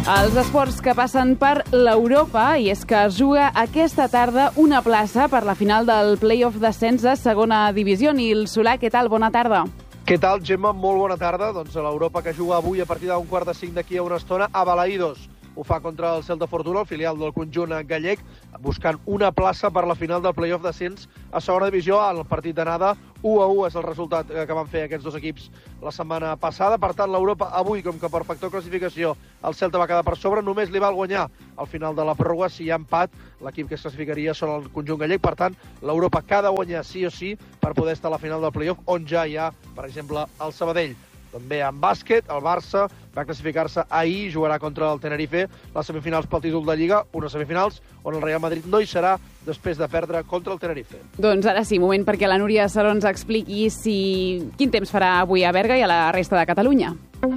Els esports que passen per l'Europa, i és que es juga aquesta tarda una plaça per la final del play-off d'ascens de segona divisió. Nil Solà, què tal? Bona tarda. Què tal, Gemma? Molt bona tarda. Doncs a l'Europa que juga avui a partir d'un 4:45 d'aquí a una estona a Balaïdos. Ho fa contra el Celta Fortuna, el filial del conjunt gallec, buscant una plaça per la final del play-off d'ascens a segona divisió. El partit d'anada 1-1 és el resultat que van fer aquests dos equips la setmana passada. Per tant, l'Europa avui, com que per factor classificació el Celta va quedar per sobre, només li val guanyar al final de la pròrroga. Si hi ha empat, l'equip que es classificaria són el conjunt gallec. Per tant, l'Europa que ha de guanyar sí o sí per poder estar a la final del play-off, on ja hi ha, per exemple, el Sabadell. També en bàsquet, el Barça va classificar-se ahir, jugarà contra el Tenerife les semifinals pel títol de Lliga, unes semifinals on el Real Madrid no hi serà després de perdre contra el Tenerife. Doncs ara sí, moment perquè la Núria Saró ens expliqui quin temps farà avui a Berga i a la resta de Catalunya.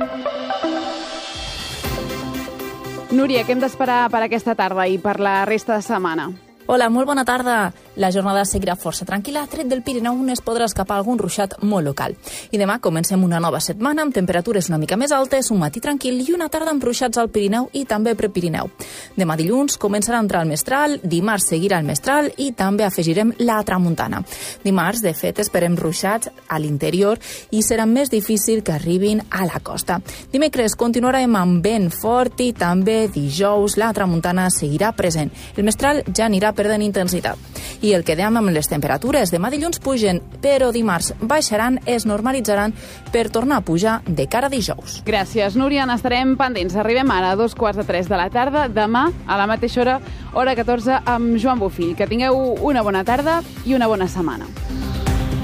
Núria, què hem d'esperar per aquesta tarda i per la resta de setmana? Hola, molt bona tarda. La jornada seguirà força tranquil·la, tret del Pirineu on es podrà escapar algun ruixat molt local. I demà comencem una nova setmana amb temperatures una mica més altes, un matí tranquil i una tarda amb ruixats al Pirineu i també Prepirineu. Demà dilluns començarà a entrar el mestral, dimarts seguirà el mestral i també afegirem la tramuntana. Dimarts, de fet, esperem ruixats a l'interior i serà més difícil que arribin a la costa. Dimecres continuarem amb vent fort i també dijous la tramuntana seguirà present. El mestral ja anirà perdent intensitat. I el que dèiem amb les temperatures, demà dilluns pugen, però dimarts baixaran, es normalitzaran per tornar a pujar de cara a dijous. Gràcies, Núria. N'estarem pendents. Arribem ara a 2:45 de la tarda. Demà, a la mateixa hora, hora 14, amb Joan Bofill. Que tingueu una bona tarda i una bona setmana.